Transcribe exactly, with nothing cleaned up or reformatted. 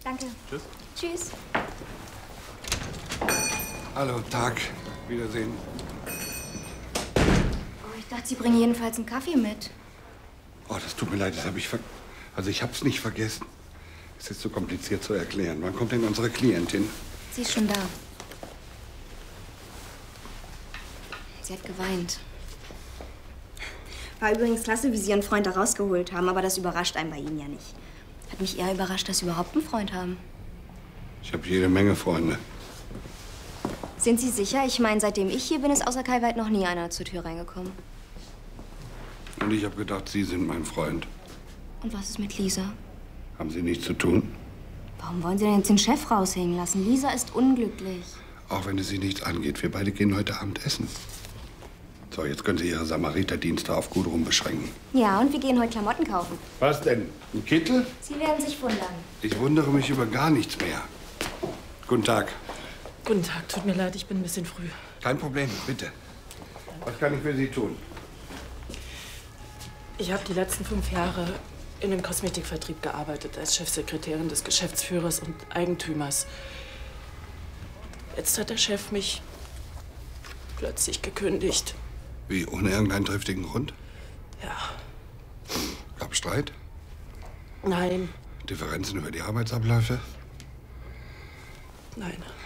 Danke. Tschüss. Tschüss. Hallo, Tag. Wiedersehen. Oh, ich dachte, Sie bringen jedenfalls einen Kaffee mit. Oh, das tut mir leid, das habe ich ver... Also ich hab's nicht vergessen. Ist jetzt so kompliziert zu erklären. Wann kommt denn unsere Klientin? Sie ist schon da. Sie hat geweint. War übrigens klasse, wie Sie Ihren Freund da rausgeholt haben, aber das überrascht einen bei Ihnen ja nicht. Hat mich eher überrascht, dass Sie überhaupt einen Freund haben. Ich habe jede Menge Freunde. Sind Sie sicher? Ich meine, seitdem ich hier bin, ist außer Kai Weit noch nie einer zur Tür reingekommen. Und ich habe gedacht, Sie sind mein Freund. Und was ist mit Lisa? Haben Sie nichts zu tun? Warum wollen Sie denn jetzt den Chef raushängen lassen? Lisa ist unglücklich. Auch wenn es Sie nichts angeht. Wir beide gehen heute Abend essen. So, jetzt können Sie Ihre Samariterdienste auf Gudrun beschränken. Ja, und wir gehen heute Klamotten kaufen. Was denn? Ein Kittel? Sie werden sich wundern. Ich wundere mich über gar nichts mehr. Guten Tag. Guten Tag, tut mir leid, ich bin ein bisschen früh. Kein Problem, bitte. Was kann ich für Sie tun? Ich habe die letzten fünf Jahre in dem Kosmetikvertrieb gearbeitet, als Chefsekretärin des Geschäftsführers und Eigentümers. Jetzt hat der Chef mich plötzlich gekündigt. Wie, ohne irgendeinen triftigen Grund? Ja. Gab Streit? Nein. Differenzen über die Arbeitsabläufe? Nein.